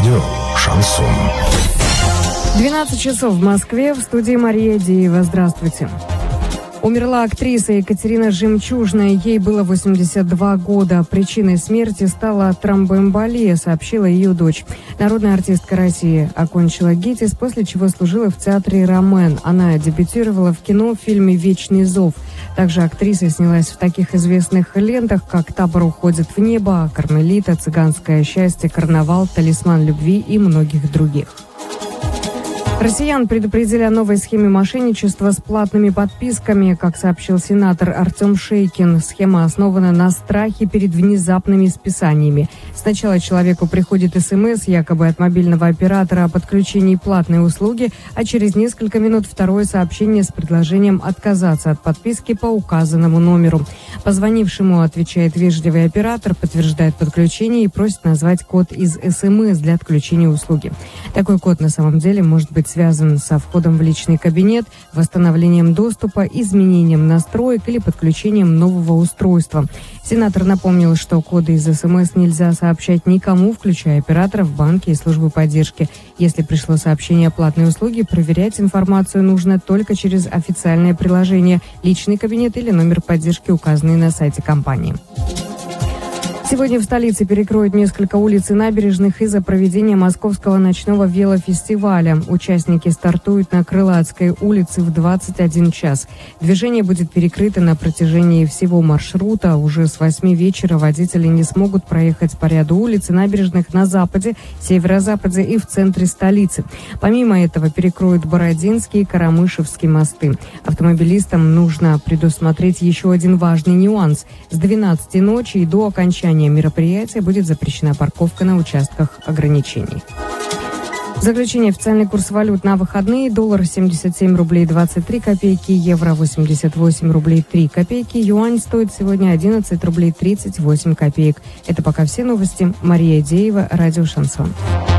Радио «Шансон». 12 часов в Москве, в студии Мария Деева. Здравствуйте. Умерла актриса Екатерина Жемчужная. Ей было 82 года. Причиной смерти стала тромбоэмболия, сообщила ее дочь. Народная артистка России окончила ГИТИС, после чего служила в театре «Ромен». Она дебютировала в кино в фильме «Вечный зов». Также актриса снялась в таких известных лентах, как «Табор уходит в небо», «Кармелита», «Цыганское счастье», «Карнавал», «Талисман любви» и многих других. Россиян предупредили о новой схеме мошенничества с платными подписками. Как сообщил сенатор Артем Шейкин, схема основана на страхе перед внезапными списаниями. Сначала человеку приходит СМС, якобы от мобильного оператора, о подключении платной услуги, а через несколько минут второе сообщение с предложением отказаться от подписки по указанному номеру. Позвонившему отвечает вежливый оператор, подтверждает подключение и просит назвать код из СМС для отключения услуги. Такой код на самом деле может быть связан со входом в личный кабинет, восстановлением доступа, изменением настроек или подключением нового устройства. Сенатор напомнил, что коды из СМС нельзя сообщать никому, включая операторов, банки и службы поддержки. Если пришло сообщение о платной услуге, проверять информацию нужно только через официальное приложение, личный кабинет или номер поддержки, указанный на сайте компании. Сегодня в столице перекроют несколько улиц и набережных из-за проведения Московского ночного велофестиваля. Участники стартуют на Крылатской улице в 21 час. Движение будет перекрыто на протяжении всего маршрута. Уже с 8 вечера водители не смогут проехать по ряду улиц и набережных на западе, северо-западе и в центре столицы. Помимо этого перекроют Бородинский и Карамышевский мосты. Автомобилистам нужно предусмотреть еще один важный нюанс. С 12 ночи и до окончания мероприятия будет запрещена парковка на участках ограничений. В заключение официальный курс валют на выходные: доллар 77 рублей 23 копейки, евро 88 рублей 3 копейки, юань стоит сегодня 11 рублей 38 копеек. Это пока все новости. Мария Деева, радио «Шансон».